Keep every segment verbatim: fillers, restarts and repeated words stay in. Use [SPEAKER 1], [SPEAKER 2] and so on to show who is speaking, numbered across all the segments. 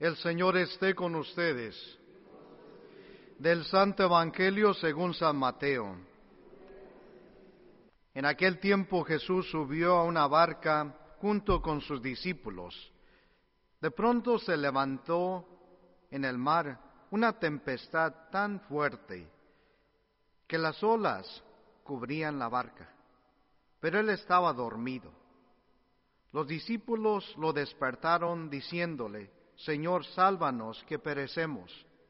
[SPEAKER 1] El Señor esté con ustedes. Del Santo Evangelio según San Mateo. En aquel tiempo Jesús subió a una barca junto con sus discípulos. De pronto se levantó en el mar una tempestad tan fuerte que las olas cubrían la barca, pero él estaba dormido. Los discípulos lo despertaron diciéndole: Señor, sálvanos, que perecemos.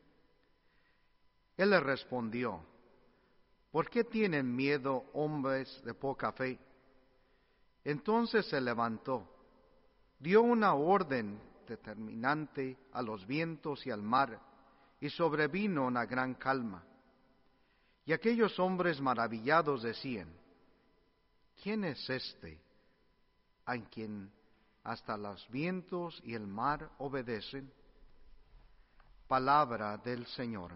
[SPEAKER 1] Él les respondió: ¿por qué tienen miedo, hombres de poca fe? Entonces se levantó, dio una orden determinante a los vientos y al mar, y sobrevino una gran calma. Y aquellos hombres maravillados decían: ¿quién es este a quien hasta los vientos y el mar obedecen? Palabra del Señor.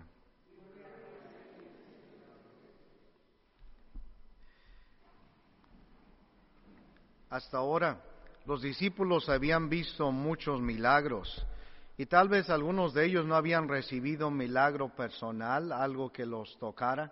[SPEAKER 1] Hasta ahora los discípulos habían visto muchos milagros y tal vez algunos de ellos no habían recibido un milagro personal, algo que los tocara.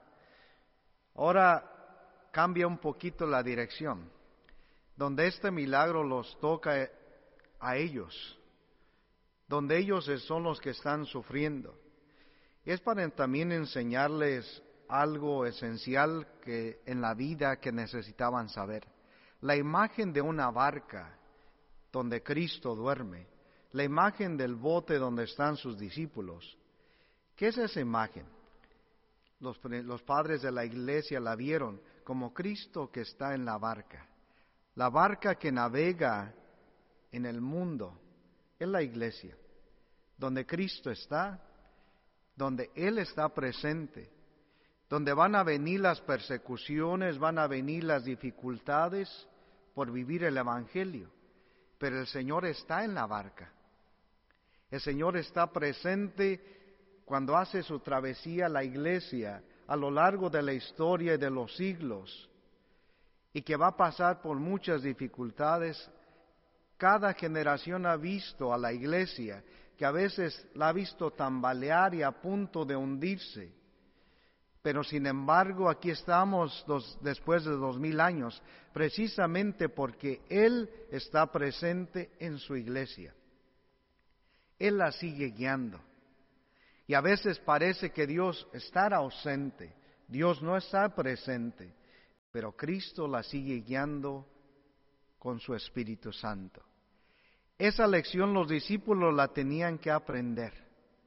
[SPEAKER 1] Ahora cambia un poquito la dirección, donde este milagro los toca a ellos, donde ellos son los que están sufriendo. Y es para también enseñarles algo esencial que en la vida que necesitaban saber. La imagen de una barca donde Cristo duerme, la imagen del bote donde están sus discípulos. ¿Qué es esa imagen? Los, los padres de la iglesia la vieron como Cristo que está en la barca. La barca que navega en el mundo es la iglesia, donde Cristo está, donde Él está presente, donde van a venir las persecuciones, van a venir las dificultades por vivir el Evangelio, pero el Señor está en la barca. El Señor está presente cuando hace su travesía a la iglesia a lo largo de la historia y de los siglos, y que va a pasar por muchas dificultades. Cada generación ha visto a la iglesia, que a veces la ha visto tambalear y a punto de hundirse. Pero sin embargo aquí estamos dos, después de dos mil años, precisamente porque Él está presente en su iglesia. Él la sigue guiando. Y a veces parece que Dios está ausente, Dios no está presente, pero Cristo la sigue guiando con su Espíritu Santo. Esa lección los discípulos la tenían que aprender.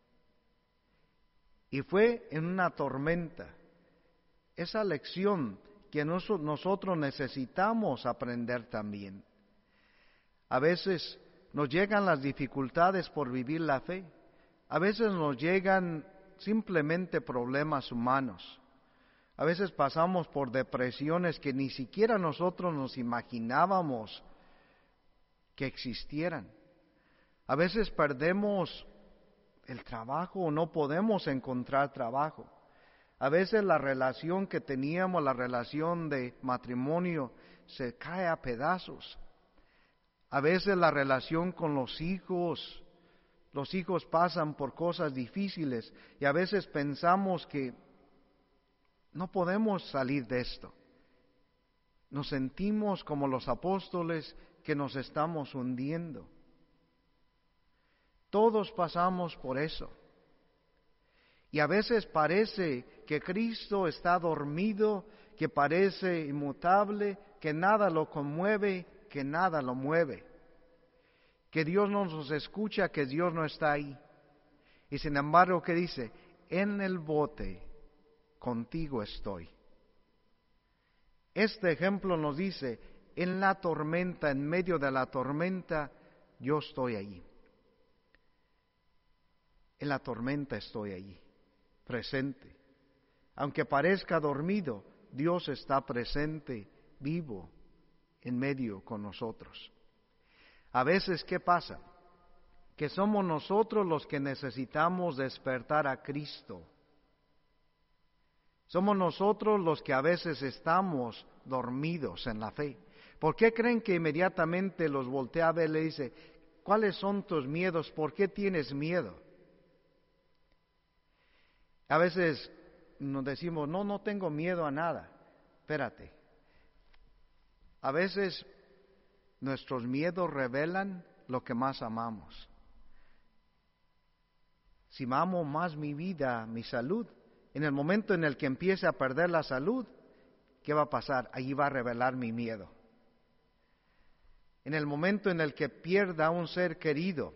[SPEAKER 1] Y fue en una tormenta. Esa lección que nosotros necesitamos aprender también. A veces nos llegan las dificultades por vivir la fe. A veces nos llegan simplemente problemas humanos. A veces pasamos por depresiones que ni siquiera nosotros nos imaginábamos que existieran. A veces perdemos el trabajo o no podemos encontrar trabajo. A veces la relación que teníamos, la relación de matrimonio, se cae a pedazos. A veces la relación con los hijos, los hijos pasan por cosas difíciles y a veces pensamos que no podemos salir de esto. Nos sentimos como los apóstoles que nos estamos hundiendo. Todos pasamos por eso. Y a veces parece que Cristo está dormido, que parece inmutable, que nada lo conmueve, que nada lo mueve. Que Dios no nos escucha, que Dios no está ahí. Y sin embargo, ¿qué dice? En el bote contigo estoy. Este ejemplo nos dice, en la tormenta, en medio de la tormenta, yo estoy allí. En la tormenta estoy allí, presente. Aunque parezca dormido, Dios está presente, vivo, en medio con nosotros. A veces, ¿qué pasa? Que somos nosotros los que necesitamos despertar a Cristo. Somos nosotros los que a veces estamos dormidos en la fe. ¿Por qué creen que inmediatamente los voltea a ver y le dice, ¿Cuáles son tus miedos? ¿Por qué tienes miedo? A veces nos decimos, no, no tengo miedo a nada. Espérate. A veces nuestros miedos revelan lo que más amamos. Si amo más mi vida, mi salud, en el momento en el que empiece a perder la salud, ¿qué va a pasar? Allí va a revelar mi miedo. En el momento en el que pierda a un ser querido,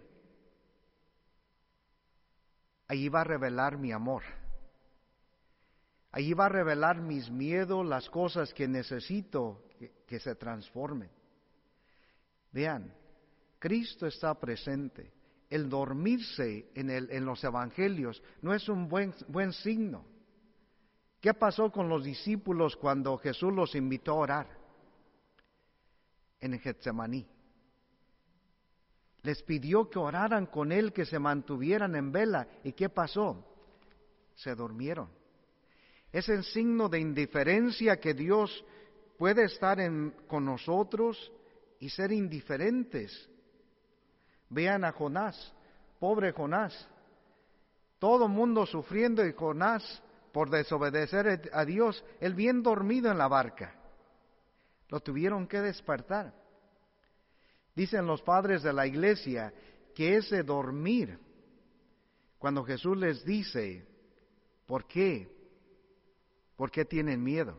[SPEAKER 1] allí va a revelar mi amor. Allí va a revelar mis miedos, las cosas que necesito que, que se transformen. Vean, Cristo está presente. El dormirse en, el, en los evangelios no es un buen, buen signo. ¿Qué pasó con los discípulos cuando Jesús los invitó a orar en Getsemaní? Les pidió que oraran con Él, que se mantuvieran en vela. ¿Y qué pasó? Se durmieron. Es el signo de indiferencia que Dios puede estar en, con nosotros y ser indiferentes. Vean a Jonás, pobre Jonás. Todo el mundo sufriendo y Jonás, por desobedecer a Dios, él bien dormido en la barca. Lo tuvieron que despertar. Dicen los padres de la iglesia que ese dormir, cuando Jesús les dice, ¿por qué? ¿Por qué tienen miedo?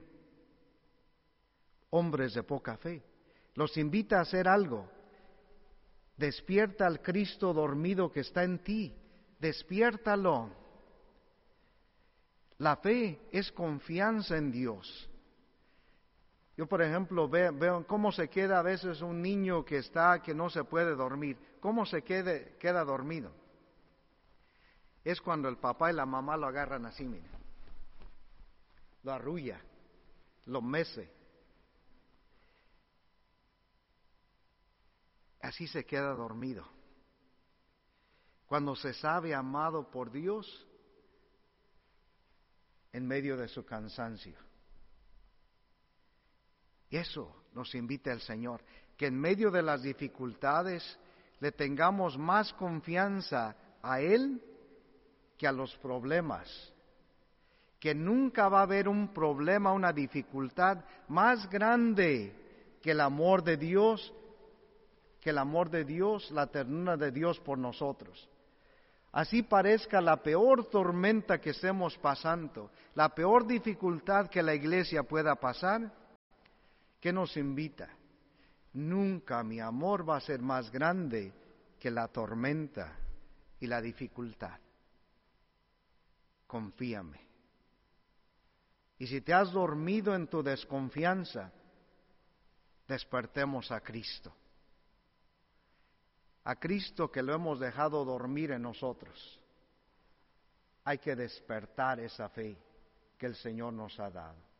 [SPEAKER 1] Hombres de poca fe. Los invita a hacer algo. Despierta al Cristo dormido que está en ti. Despiértalo. La fe es confianza en Dios. Yo, por ejemplo, veo, veo cómo se queda a veces un niño que está, que no se puede dormir. ¿Cómo se quede, queda dormido? Es cuando el papá y la mamá lo agarran así, mira. Lo arrulla, lo mece. Así se queda dormido. Cuando se sabe amado por Dios en medio de su cansancio. Y eso nos invita el Señor, que en medio de las dificultades le tengamos más confianza a Él que a los problemas. Que nunca va a haber un problema, una dificultad más grande que el amor de Dios, que el amor de Dios, la ternura de Dios por nosotros. Así parezca la peor tormenta que estemos pasando, la peor dificultad que la iglesia pueda pasar, ¿qué nos invita? Nunca mi amor va a ser más grande que la tormenta y la dificultad. Confíame. Y si te has dormido en tu desconfianza, despertemos a Cristo. A Cristo que lo hemos dejado dormir en nosotros. Hay que despertar esa fe que el Señor nos ha dado.